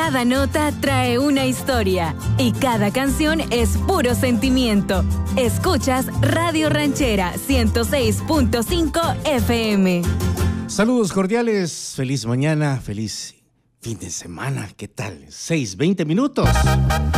Cada nota trae una historia y cada canción es puro sentimiento. Escuchas Radio Ranchera 106.5 FM. Saludos cordiales, feliz mañana, feliz fin de semana. ¿Qué tal? 6:20.